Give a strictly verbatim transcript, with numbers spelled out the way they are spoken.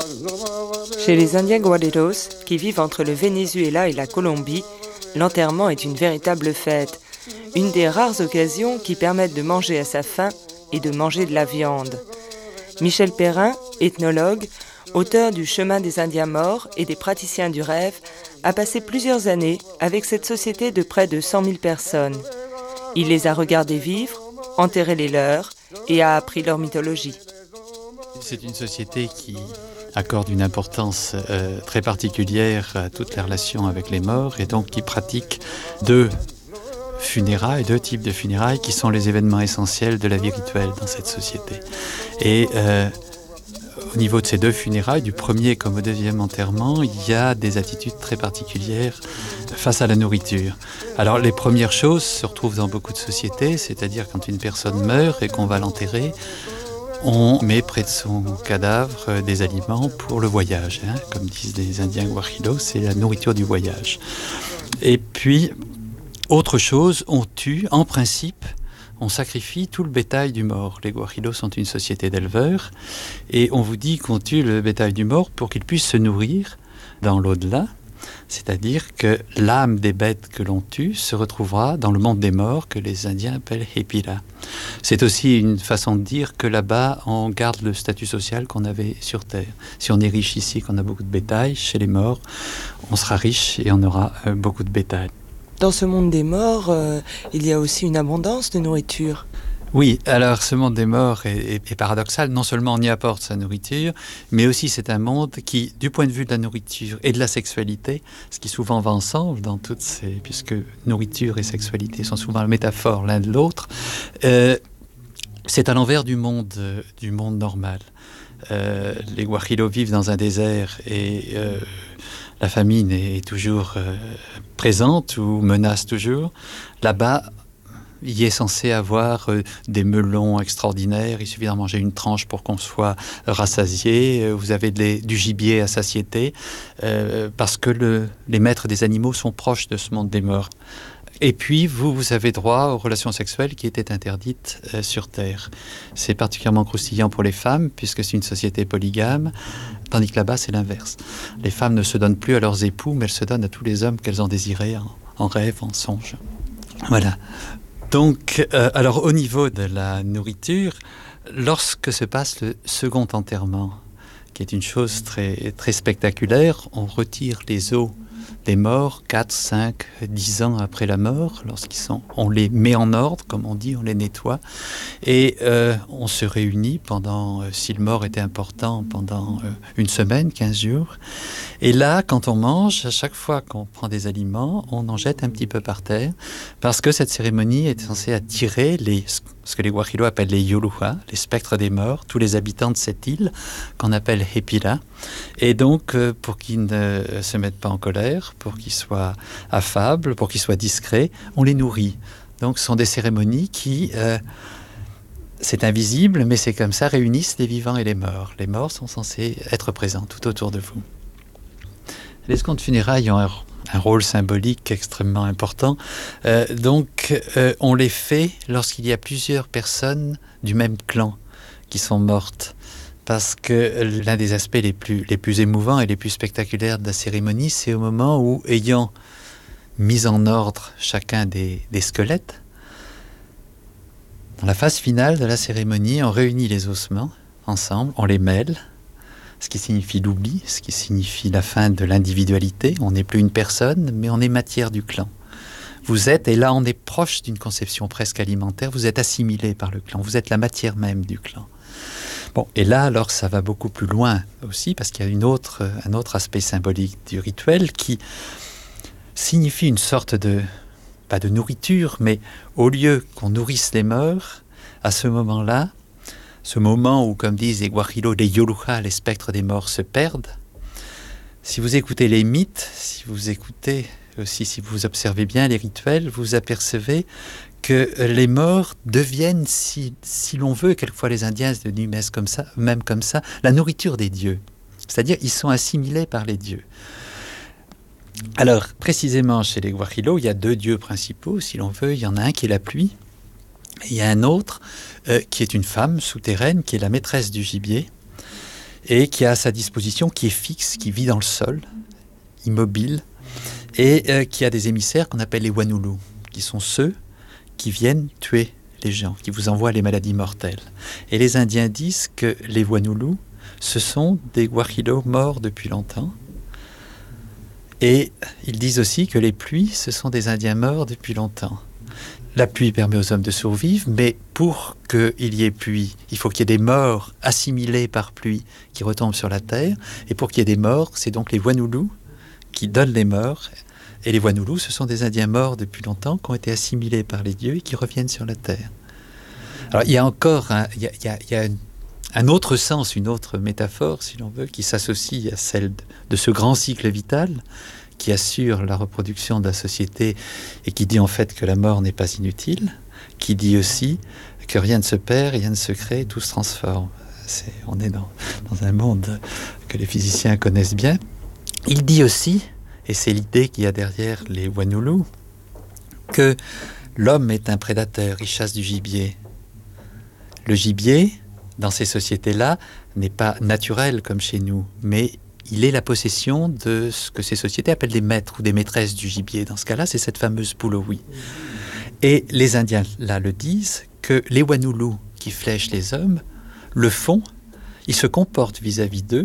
Chez les Indiens Guaridos, qui vivent entre le Venezuela et la Colombie, l'enterrement est une véritable fête, une des rares occasions qui permettent de manger à sa faim et de manger de la viande. Michel Perrin, ethnologue, auteur du Chemin des Indiens morts et des praticiens du rêve, a passé plusieurs années avec cette société de près de cent mille personnes. Il les a regardés vivre, enterré les leurs et a appris leur mythologie. C'est une société qui accorde une importance euh, très particulière à toutes les relations avec les morts et donc qui pratique deux funérailles, deux types de funérailles qui sont les événements essentiels de la vie rituelle dans cette société. Et euh, au niveau de ces deux funérailles, du premier comme au deuxième enterrement, il y a des attitudes très particulières face à la nourriture. Alors les premières choses se retrouvent dans beaucoup de sociétés, c'est-à-dire quand une personne meurt et qu'on va l'enterrer, on met près de son cadavre des aliments pour le voyage. Hein. Comme disent les Indiens Guajiros, c'est la nourriture du voyage. Et puis, autre chose, on tue, en principe, on sacrifie tout le bétail du mort. Les Guajiros sont une société d'éleveurs et on vous dit qu'on tue le bétail du mort pour qu'il puisse se nourrir dans l'au-delà. C'est-à-dire que l'âme des bêtes que l'on tue se retrouvera dans le monde des morts que les Indiens appellent Hepila. C'est aussi une façon de dire que là-bas, on garde le statut social qu'on avait sur Terre. Si on est riche ici, qu'on a beaucoup de bétail, chez les morts, on sera riche et on aura euh, beaucoup de bétail. Dans ce monde des morts, euh, il y a aussi une abondance de nourriture. Oui, alors ce monde des morts est, est, est paradoxal. Non seulement on y apporte sa nourriture, mais aussi c'est un monde qui, du point de vue de la nourriture et de la sexualité, ce qui souvent va ensemble dans toutes ces... puisque nourriture et sexualité sont souvent la métaphore l'un de l'autre, euh, c'est à l'envers du monde, euh, du monde normal. Euh, les Guajiros vivent dans un désert et euh, la famine est toujours euh, présente ou menace toujours. Là-bas, il est censé avoir euh, des melons extraordinaires. Il suffit d'en manger une tranche pour qu'on soit rassasié. Euh, vous avez de les, du gibier à satiété euh, parce que le, les maîtres des animaux sont proches de ce monde des morts. Et puis, vous, vous avez droit aux relations sexuelles qui étaient interdites euh, sur Terre. C'est particulièrement croustillant pour les femmes, puisque c'est une société polygame, tandis que là-bas, c'est l'inverse. Les femmes ne se donnent plus à leurs époux, mais elles se donnent à tous les hommes qu'elles ont désirés en, en rêve, en songe. Voilà. Donc, euh, alors au niveau de la nourriture, lorsque se passe le second enterrement, qui est une chose très, très spectaculaire, on retire les os des morts quatre, cinq, dix ans après la mort, lorsqu'ils sont, on les met en ordre, comme on dit, on les nettoie, et euh, on se réunit pendant, euh, si le mort était important, pendant euh, une semaine, quinze jours. Et là, quand on mange, à chaque fois qu'on prend des aliments, on en jette un petit peu par terre, parce que cette cérémonie est censée attirer les, ce que les Guajiros appellent les Yoluja, les spectres des morts, tous les habitants de cette île, qu'on appelle Hepila. Et donc, euh, pour qu'ils ne se mettent pas en colère, pour qu'ils soient affables, pour qu'ils soient discrets, on les nourrit. Donc, ce sont des cérémonies qui... Euh, c'est invisible, mais c'est comme ça, réunissent les vivants et les morts. Les morts sont censés être présents tout autour de vous. Les escomptes funérailles ont un, un rôle symbolique extrêmement important. Euh, donc, euh, on les fait lorsqu'il y a plusieurs personnes du même clan qui sont mortes. Parce que l'un des aspects les plus, les plus émouvants et les plus spectaculaires de la cérémonie, c'est au moment où, ayant mis en ordre chacun des, des squelettes, dans la phase finale de la cérémonie, on réunit les ossements ensemble, on les mêle, ce qui signifie l'oubli, ce qui signifie la fin de l'individualité. On n'est plus une personne, mais on est matière du clan. Vous êtes, et là on est proche d'une conception presque alimentaire, vous êtes assimilé par le clan, vous êtes la matière même du clan. Bon, et là, alors, ça va beaucoup plus loin aussi, parce qu'il y a une autre, un autre aspect symbolique du rituel qui signifie une sorte de, pas de nourriture, mais au lieu qu'on nourrisse les morts, à ce moment-là, ce moment où, comme disent les Guajiros, les Yoluja, les spectres des morts se perdent, si vous écoutez les mythes, si vous écoutez aussi, si vous observez bien les rituels, vous apercevez que les morts deviennent, si, si l'on veut, quelquefois les Indiens se disent comme ça, même comme ça, la nourriture des dieux. C'est-à-dire, ils sont assimilés par les dieux. Alors, précisément chez les Guajiros, il y a deux dieux principaux, si l'on veut. Il y en a un qui est la pluie, et il y a un autre euh, qui est une femme souterraine, qui est la maîtresse du gibier. et qui a à sa disposition, qui est fixe, qui vit dans le sol, immobile, et euh, qui a des émissaires qu'on appelle les Wanulu, qui sont ceux qui viennent tuer les gens, qui vous envoient les maladies mortelles. Et les Indiens disent que les Wanulu, ce sont des guajiros morts depuis longtemps. Et ils disent aussi que les pluies, ce sont des Indiens morts depuis longtemps. La pluie permet aux hommes de survivre, mais pour qu'il y ait pluie, il faut qu'il y ait des morts assimilés par pluie qui retombent sur la terre. Et pour qu'il y ait des morts, c'est donc les Wanulu qui donnent les morts. Et les Wanulu, ce sont des Indiens morts depuis longtemps qui ont été assimilés par les dieux et qui reviennent sur la terre. Alors il y a encore un, il y a, il y a, il y a un, un autre sens, une autre métaphore, si l'on veut, qui s'associe à celle de, de ce grand cycle vital qui assure la reproduction de la société et qui dit en fait que la mort n'est pas inutile, qui dit aussi que rien ne se perd, rien ne se crée, tout se transforme. C'est, on est dans, dans un monde que les physiciens connaissent bien. Il dit aussi, et c'est l'idée qu'il y a derrière les Wanulu, que l'homme est un prédateur, il chasse du gibier. Le gibier, dans ces sociétés-là, n'est pas naturel comme chez nous, mais il est la possession de ce que ces sociétés appellent des maîtres ou des maîtresses du gibier. Dans ce cas-là, c'est cette fameuse Pulowi. Et les Indiens, là, le disent, que les Wanulu qui flèchent les hommes, le font, ils se comportent vis-à-vis d'eux